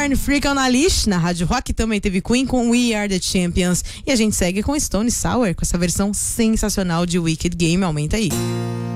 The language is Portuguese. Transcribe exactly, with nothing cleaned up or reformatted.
Born Freak on a Leash, na Rádio Rock. Também teve Queen com We Are The Champions. E a gente segue com Stone Sour, com essa versão sensacional de Wicked Game. Aumenta aí.